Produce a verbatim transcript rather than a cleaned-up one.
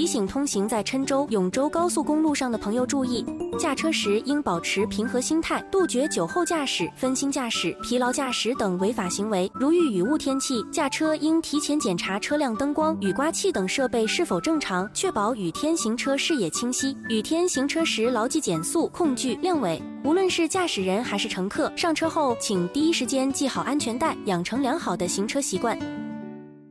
醒通行在郴州、永州高速公路上的朋友注意，驾车时应保持平和心态，杜绝酒后驾驶、分心驾驶、疲劳驾驶等违法行为。如遇雨雾天气，驾车应提前检查车辆灯光、雨刮器等设备是否正常，确保雨天行车视野清晰。雨天行车时牢记减速、控距、亮尾。无论是驾驶人还是乘客，上车后请第一时间系好安全带，养成良好的行车习惯。